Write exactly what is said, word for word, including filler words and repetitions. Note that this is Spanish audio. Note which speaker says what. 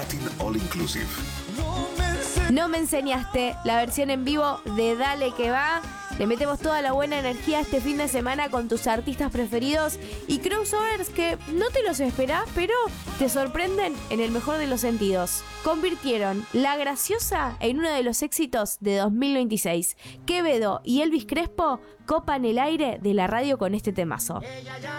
Speaker 1: Latin All Inclusive.
Speaker 2: No me enseñaste, la versión en vivo de Dale que va. Le metemos toda la buena energía este fin de semana con tus artistas preferidos y crossovers que no te los esperás, pero te sorprenden en el mejor de los sentidos. Convirtieron La Graciosa en uno de los éxitos de dos mil veintiséis. Quevedo y Elvis Crespo copan el aire de la radio con este temazo.